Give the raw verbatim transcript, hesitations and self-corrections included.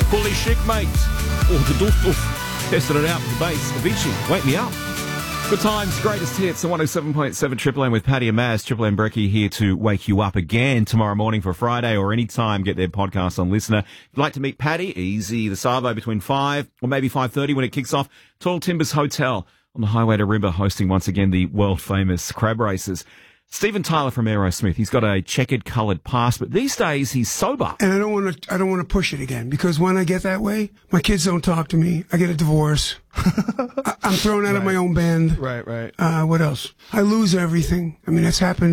Fully chic, mate. Oh, the doof doof. Tested it out with the bass. Avicii, wake me up. Good times, greatest hits, on one oh seven point seven Triple M with Paddy and Maz. Triple M Brekkie here to wake you up again tomorrow morning for Friday or any time. Get their podcast on Listener. If you'd like to meet Paddy, easy. The Savo between five or maybe five thirty when it kicks off. Tall Timbers Hotel on the highway to Rimba, hosting once again the world-famous crab races. Steven Tyler from Aerosmith. He's got a checkered coloured past, but these days he's sober. And I don't want to. I don't want to push it again, because when I get that way, my kids don't talk to me. I get a divorce. I, I'm thrown out right. of my own band. Right, right. Uh, what else? I lose everything. I mean, that's happened.